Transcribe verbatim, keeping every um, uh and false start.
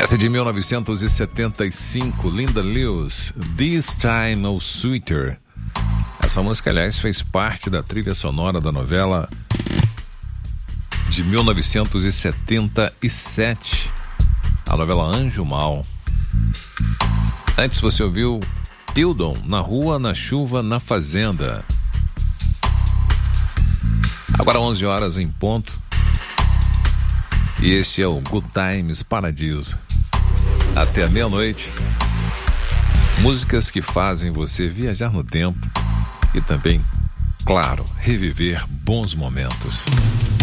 Essa é de mil novecentos e setenta e cinco, Linda Lewis, This Time Oh Sweeter. Essa música, aliás, fez parte da trilha sonora da novela de mil novecentos e setenta e sete, a novela Anjo Mal. Antes você ouviu Hildon, Na Rua, Na Chuva, Na Fazenda. Agora onze horas em ponto. E este é o Good Times Paradiso. Até a meia-noite. Músicas que fazem você viajar no tempo e também, claro, reviver bons momentos.